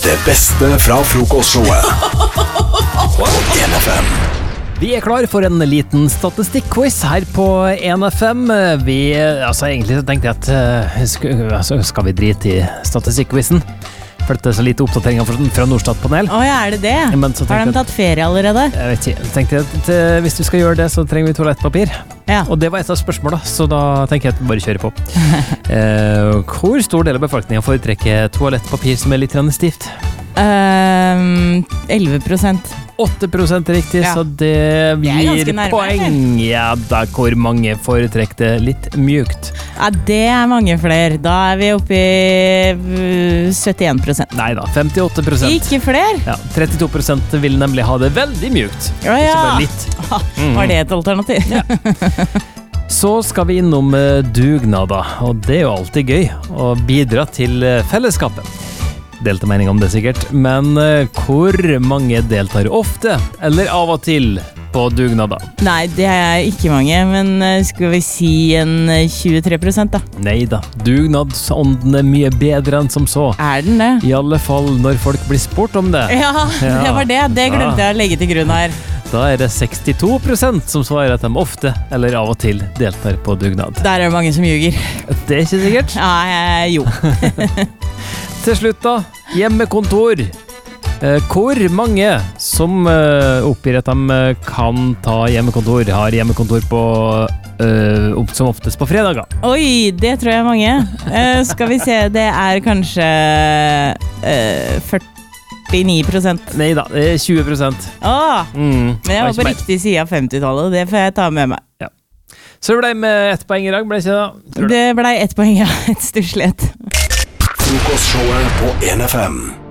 Det beste fra frokostshowet på 1FM. Vi klar for en liten statistikk-quiz her på 1FM. Egentlig så tenkte jeg at skal vi drite i statistikk-quizen? For det er så lite oppdateringer fra Norstat-panel. Er det det? Har de tatt ferie allerede? Jeg vet ikke. Jeg tenkte at hvis vi skal gjøre det, så trenger vi toalettpapir. Ja. Og det var et av spørsmålene, så da tenker jeg at vi bare kjører på. Hvor stor del av befolkningen foretrekker toalettpapir som er litt stivt? 11%. 8% riktig, Ja. så det blir poeng. Ja, da hvor mange foretrekker det litt mjukt? Ja, det er mange flere. Da er vi oppe i 71%. Nei da, 58%. Ikke flere? Ja, 32% vil nemlig ha det veldig mjukt. Å ja. Ikke bare litt. Var det et alternativ? Ja. Så skal vi innom dugnader, og det er jo alltid gøy å bidra til fellesskapet. Delte mening om det sikkert, men hvor mange deltar ofte, eller av og til, på dugnader? Nei, det er ikke mange, men skal vi si en 23% da? Neida, dugnadsånden er mye bedre enn som så. Er den det? I alle fall når folk blir spurt om det. Ja, det var det. Det glemte jeg å legge til grunn her. Da er det 62% som svarer at de ofte, eller av og til, deltar på dugnad. Der er det mange som ljuger. Det er ikke sikkert. Ja, jo. Til slutt da, hjemmekontor. Hvor mange som oppgir at de kan ta hjemmekontor, har hjemmekontor på, som oftest på fredager? Oi, det tror jeg er mange. Skal vi se, det er kanskje 49%. Neida, det er 20%. Men jeg var på riktig side av 50-tallet, det får jeg ta med meg. Ja. Så det ble med 1 poeng i dag, ble det ikke da? Det ble 1 poeng, ja. Et stusslig et. Frokostshowet på 1FM.